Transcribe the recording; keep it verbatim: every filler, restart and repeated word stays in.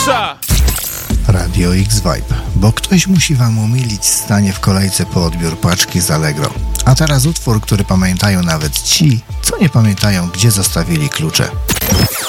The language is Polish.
Rusza! Radio X-Vibe, bo ktoś musi wam umilić stanie w kolejce po odbiór paczki z Allegro. A teraz utwór, który pamiętają nawet ci, co nie pamiętają, gdzie zostawili klucze.